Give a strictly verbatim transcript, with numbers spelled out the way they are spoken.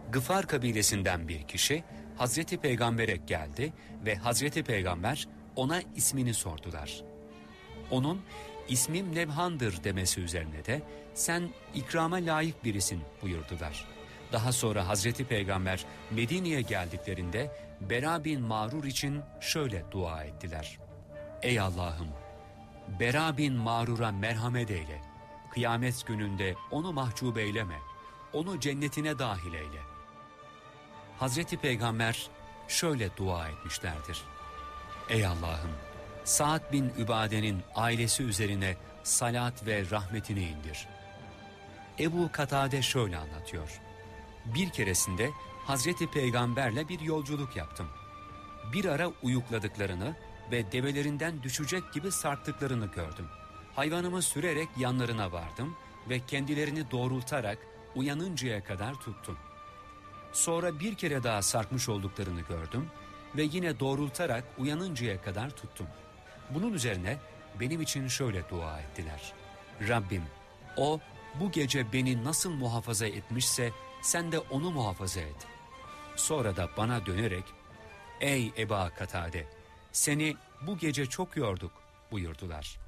Gıfar kabilesinden bir kişi Hazreti Peygamber'e geldi ve Hazreti Peygamber ona ismini sordular. Onun ismim Nevhan'dır demesi üzerine de sen ikrama layık birisin buyurdular. Daha sonra Hazreti Peygamber Medine'ye geldiklerinde Bera bin Mağrur için şöyle dua ettiler. Ey Allah'ım! Bera bin Mağrur'a merhamet eyle. Kıyamet gününde onu mahcup eyleme. Onu cennetine dahil eyle. Hazreti Peygamber şöyle dua etmişlerdir. Ey Allah'ım! Sa'd bin Übade'nin ailesi üzerine salat ve rahmetini indir. Ebu Katade şöyle anlatıyor. Bir keresinde Hazreti Peygamberle bir yolculuk yaptım. Bir ara uyukladıklarını ve develerinden düşecek gibi sarktıklarını gördüm. Hayvanımı sürerek yanlarına vardım ve kendilerini doğrultarak uyanıncaya kadar tuttum. Sonra bir kere daha sarkmış olduklarını gördüm ve yine doğrultarak uyanıncaya kadar tuttum. Bunun üzerine benim için şöyle dua ettiler. Rabbim, o bu gece beni nasıl muhafaza etmişse sen de onu muhafaza et. Sonra da bana dönerek, ey Ebu Katade, seni bu gece çok yorduk buyurdular.